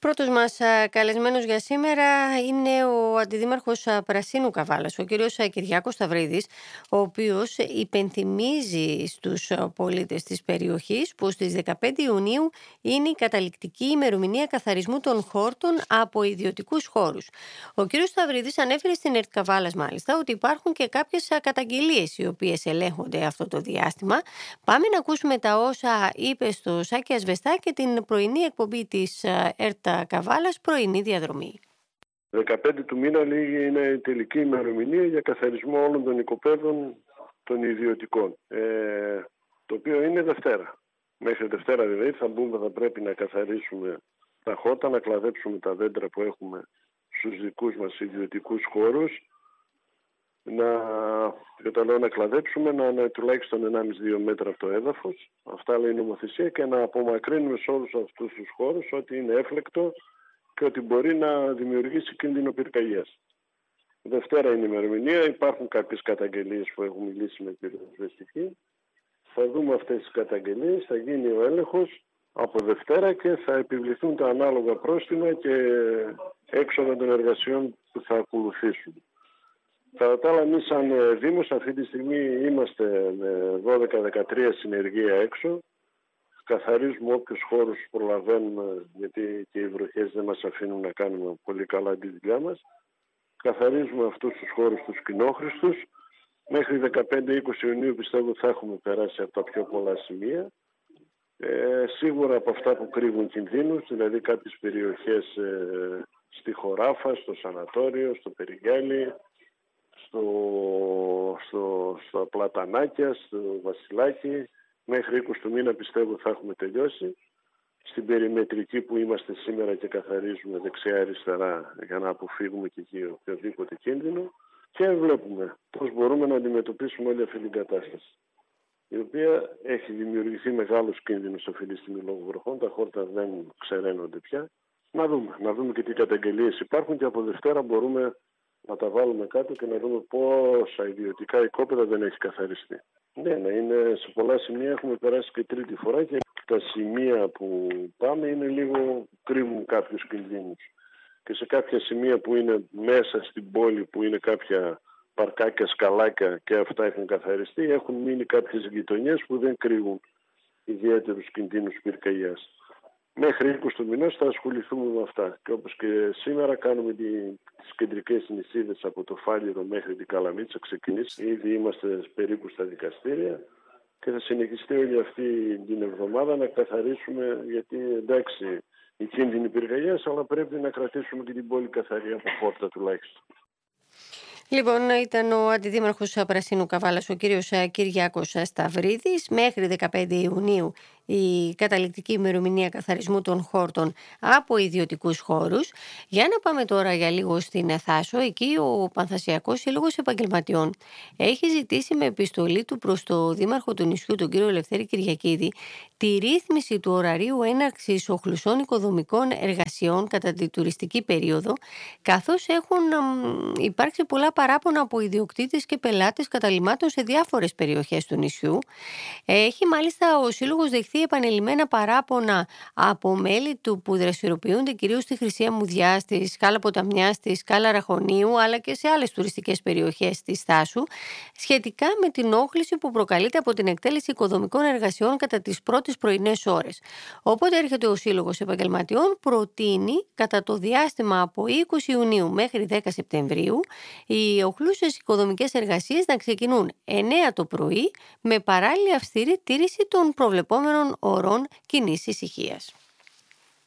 Πρώτος μας καλεσμένος για σήμερα είναι ο Αντιδήμαρχος Πρασίνου Καβάλας, ο κύριος Κυριάκος Σταυρίδης, ο οποίος υπενθυμίζει στους πολίτες της περιοχής που στις 15 Ιουνίου είναι η καταληκτική ημερομηνία καθαρισμού των χόρτων από ιδιωτικούς χώρους. Ο κύριος Σταυρίδης ανέφερε στην ΕΡΤ Καβάλας μάλιστα ότι υπάρχουν και κάποιες καταγγελίες οι οποίες ελέγχονται αυτό το διάστημα. Πάμε να ακούσουμε τα όσα είπε στο Σάκη Ασβεστά και την πρωινή εκπομπή της ΕΡΤ Καβάλας, πρωινή διαδρομή. 15 του μήνα λίγη είναι η τελική ημερομηνία για καθαρισμό όλων των οικοπαίδων των ιδιωτικών, το οποίο είναι Δευτέρα. Μέχρι Δευτέρα δηλαδή θα πρέπει να καθαρίσουμε τα χόρτα, να κλαδέψουμε τα δέντρα που έχουμε στους δικούς μας ιδιωτικούς χώρους, να κλαδέψουμε, να είναι τουλάχιστον 1,5-2 μέτρα από το έδαφος. Αυτά λέει η νομοθεσία, και να απομακρύνουμε σε όλους αυτούς τους χώρους ότι είναι έφλεκτο και ότι μπορεί να δημιουργήσει κίνδυνο πυρκαγιάς. Δευτέρα είναι η ημερομηνία. Υπάρχουν κάποιες καταγγελίες που έχουν μιλήσει με την πυροσβεστική. Θα δούμε αυτές τις καταγγελίες, θα γίνει ο έλεγχος από Δευτέρα και θα επιβληθούν τα ανάλογα πρόστιμα και έξοδα των εργασιών που θα ακολουθήσουν. Κατά τα άλλα, εμείς σαν Δήμος αυτή τη στιγμή είμαστε με 12-13 συνεργεία έξω. Καθαρίζουμε όποιους χώρους προλαβαίνουμε, γιατί και οι βροχές δεν μας αφήνουν να κάνουμε πολύ καλά τη δουλειά μας. Καθαρίζουμε αυτούς τους χώρους τους κοινόχρηστους. Μέχρι 15-20 Ιουνίου πιστεύω θα έχουμε περάσει από τα πιο πολλά σημεία. Σίγουρα από αυτά που κρύβουν κινδύνους, δηλαδή κάποιες περιοχές στη Χωράφα, στο Σανατόριο, στο Περιγιάλι, στα Πλατανάκια, στο Βασιλάκι. Μέχρι 20 του μήνα πιστεύω θα έχουμε τελειώσει. Στην περιμετρική που είμαστε σήμερα και καθαρίζουμε δεξιά-αριστερά για να αποφύγουμε και εκεί οποιοδήποτε κίνδυνο, και βλέπουμε πώς μπορούμε να αντιμετωπίσουμε όλη αυτή την κατάσταση, η οποία έχει δημιουργηθεί μεγάλος κίνδυνος αυτή τη στιγμή λόγω βροχών. Τα χόρτα δεν ξεραίνονται πια. Να δούμε και τι καταγγελίες υπάρχουν, και από Δευτέρα μπορούμε να τα βάλουμε κάτω και να δούμε πόσα ιδιωτικά οικόπεδα δεν έχει καθαριστεί. Ναι, είναι σε πολλά σημεία έχουμε περάσει και τρίτη φορά, και τα σημεία που πάμε είναι λίγο, κρύβουν κάποιους κινδύνους. Και σε κάποια σημεία που είναι μέσα στην πόλη, που είναι κάποια παρκάκια, σκαλάκια, και αυτά έχουν καθαριστεί, έχουν μείνει κάποιες γειτονιές που δεν κρύβουν ιδιαίτερους κινδύνους πυρκαγιάς. Μέχρι 20 του μηνός θα ασχοληθούμε με αυτά. Και όπως και σήμερα κάνουμε τις κεντρικές νησίδες από το Φάληρο μέχρι την Καλαμίτσα ξεκινήσει. Ήδη είμαστε περίπου στα δικαστήρια και θα συνεχιστεί όλη αυτή την εβδομάδα να καθαρίσουμε, γιατί εντάξει η κίνδυνη πυρκαγιάς, αλλά πρέπει να κρατήσουμε και την πόλη καθαρή από χόρτα τουλάχιστον. Λοιπόν, ήταν ο Αντιδήμαρχος Πρασίνου Καβάλας, ο κύριος Κυριάκος Σταυρίδης. Μέχρι 15 Ιουνίου η καταληκτική ημερομηνία καθαρισμού των χόρτων από ιδιωτικούς χώρους. Για να πάμε τώρα για λίγο στην Θάσο. Εκεί ο Πανθασσιακός Σύλλογος Επαγγελματιών έχει ζητήσει με επιστολή του προς το δήμαρχο του νησιού, τον κύριο Ελευθέρη Κυριακίδη, τη ρύθμιση του ωραρίου έναρξης οχλουσών οικοδομικών εργασιών κατά τη τουριστική περίοδο, καθώς έχουν υπάρξει πολλά παράπονα από ιδιοκτήτες και πελάτες καταλυμάτων σε διάφορες περιοχές του νησιού. Έχει μάλιστα ο Σύλλογος δεχθεί επανειλημμένα παράπονα από μέλη του που δραστηριοποιούνται κυρίως στη Χρυσή Αμμουδιά, στη Σκάλα Ποταμιάς, στη Σκάλα Ραχωνίου, αλλά και σε άλλες τουριστικές περιοχές της Θάσου, σχετικά με την όχληση που προκαλείται από την εκτέλεση οικοδομικών εργασιών κατά τις πρώτες πρωινές ώρες. Όποτε έρχεται ο Σύλλογος Επαγγελματιών, προτείνει κατά το διάστημα από 20 Ιουνίου μέχρι 10 Σεπτεμβρίου οι οχλούσες οικοδομικές εργασίες να ξεκινούν 9 το πρωί, με παράλληλη αυστηρή τήρηση των προβλεπόμενων ωρών κοινής ησυχίας.